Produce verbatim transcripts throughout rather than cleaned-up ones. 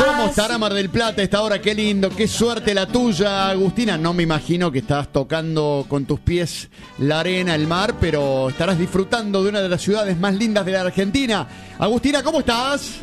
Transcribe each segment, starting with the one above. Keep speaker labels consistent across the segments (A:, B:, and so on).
A: ¿Cómo estará Mar del Plata a esta hora? Qué lindo, qué suerte la tuya, Agustina. No me imagino que estás tocando con tus pies la arena, el mar, pero estarás disfrutando de una de las ciudades más lindas de la Argentina. Agustina, ¿cómo estás?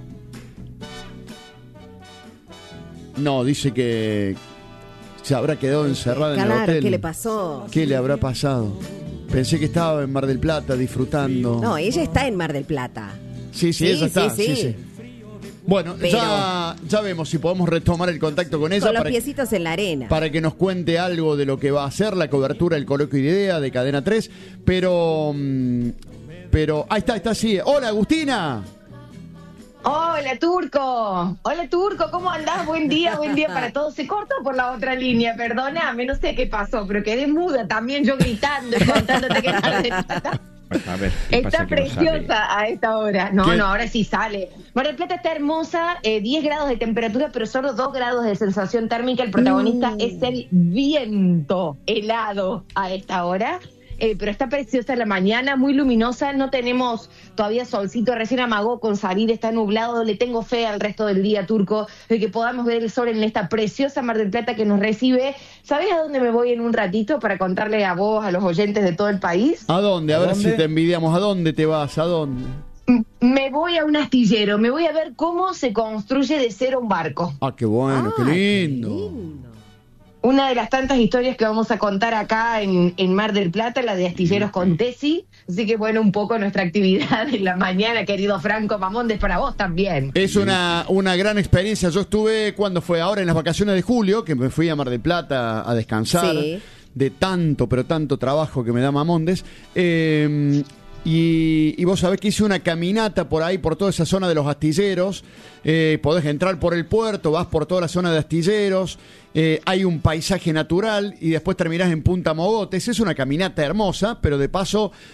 A: No, dice que se habrá quedado encerrada en el
B: Claro,
A: hotel.
B: ¿qué le pasó?
A: ¿Qué le habrá pasado? Pensé que estaba en Mar del Plata disfrutando.
B: No, ella está en Mar del Plata.
A: Sí, sí,
B: Sí,
A: ella está.
B: sí,
A: Sí,
B: sí.
A: sí. Bueno,
B: Pero-
A: ya, ya vemos si podemos retomar el contacto con ella
B: Con los
A: para,
B: piecitos en la arena.
A: para que nos cuente algo de lo que va a ser la cobertura del Coloquio de Idea de Cadena tres. Pero, mm, pero, ahí está, está así. Hola, Agustina.
C: Hola, Turco. Hola, Turco, ¿cómo andás? Buen día, buen día para todos. Se cortó por la otra línea, perdóname, no sé qué pasó, pero quedé muda también yo gritando y contándote que Mar del Plata
D: A ver, ¿qué
C: está
D: pasa que no sale?
C: preciosa a esta hora. No,
A: ¿Qué?
C: no, ahora sí sale. Mar del Plata está hermosa, eh, diez grados de temperatura, pero solo dos grados de sensación térmica. El protagonista
B: Mm.
C: es el viento helado a esta hora. Eh, pero está preciosa la mañana, muy luminosa, no tenemos todavía solcito, recién amagó con salir, está nublado, le tengo fe al resto del día, Turco, de que podamos ver el sol en esta preciosa Mar del Plata que nos recibe. ¿Sabés a dónde me voy en un ratito para contarle a vos, a los oyentes de todo el país?
A: ¿A dónde? A,
D: ¿A
A: ver
D: dónde?
A: si te envidiamos. ¿A dónde te vas? ¿A dónde?
C: M- Me voy a un astillero, me voy a ver cómo se construye de cero un barco.
A: Ah, qué bueno, qué
B: Ah,
A: lindo.
C: Una de las tantas historias que vamos a contar acá en, en Mar del Plata, la de Astilleros con Tesi. Así que bueno, un poco nuestra actividad en la mañana, querido Franco Mamondes, para vos también.
A: Es una, una gran experiencia. Yo estuve, ¿cuándo fue? Ahora en las vacaciones de julio, que me fui a Mar del Plata a descansar
B: Sí.
A: de tanto, pero tanto trabajo que me da Mamondes. Eh, y, y vos sabés que hice una caminata por ahí, por toda esa zona de los astilleros. Eh, podés entrar por el puerto, vas por toda la zona de astilleros. Eh, hay un paisaje natural y después terminás en Punta Mogotes. Es una caminata hermosa, pero de paso